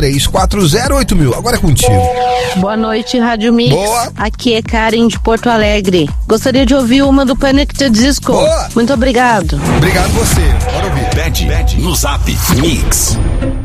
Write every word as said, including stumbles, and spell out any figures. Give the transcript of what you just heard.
três quatro zero oito mil. Agora é contigo. Boa noite, Rádio Mix. Boa. Aqui é Karen de Porto Alegre. Gostaria de ouvir uma do Panic! At the Disco. Boa. Muito obrigado. Obrigado você. Bora ouvir. Pede, pede no Zap Mix.